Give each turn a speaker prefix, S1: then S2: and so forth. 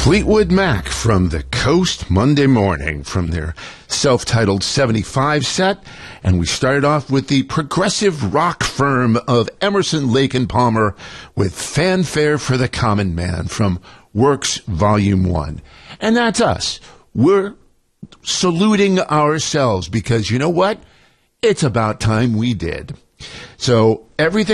S1: Fleetwood Mac from the Coast Monday Morning from their self-titled 75 set. And we started off with the progressive rock firm of Emerson, Lake and Palmer with Fanfare for the Common Man from Works Volume 1. And that's us. We're saluting ourselves because you know what? It's about time we did. So everything